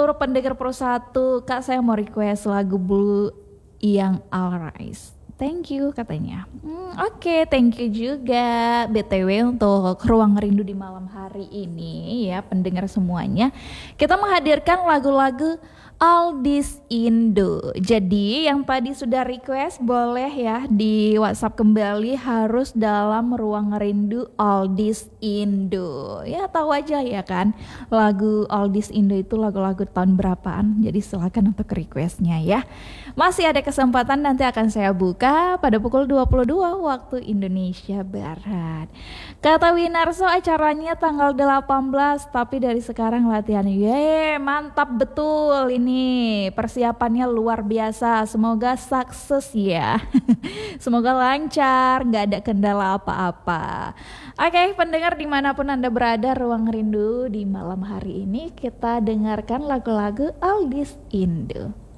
seluruh pendengar Pro 1, Kak saya mau request lagu Blue yang All Rise. Thank you katanya. Oke, thank you juga. BTW untuk Ruang Rindu di malam hari ini ya pendengar semuanya, kita menghadirkan lagu-lagu Oldies Indo. Jadi yang tadi sudah request boleh ya di WhatsApp kembali, harus dalam Ruang Rindu Oldies Indo. Ya tahu aja ya kan, lagu Oldies Indo itu lagu-lagu tahun berapaan. Jadi silakan untuk requestnya ya. Masih ada kesempatan, nanti akan saya buka pada pukul 22 waktu Indonesia Barat. Kata Winarso acaranya tanggal 18, tapi dari sekarang latihan. Mantap betul ini. Persiapannya luar biasa. Semoga sukses ya. Semoga lancar, gak ada kendala apa-apa. Oke, pendengar dimanapun Anda berada, Ruang Rindu di malam hari ini kita dengarkan lagu-lagu Oldies Indo.